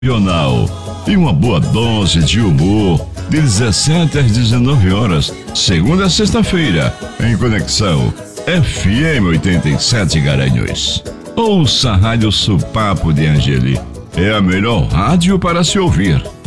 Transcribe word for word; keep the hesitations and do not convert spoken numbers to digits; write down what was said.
Regional e uma boa dose de humor de dezessete às dezenove horas, segunda a sexta-feira, em Conexão F M oitenta e sete Garanhuns. Ouça a Rádio Supapo de Angeli. É a melhor rádio para se ouvir.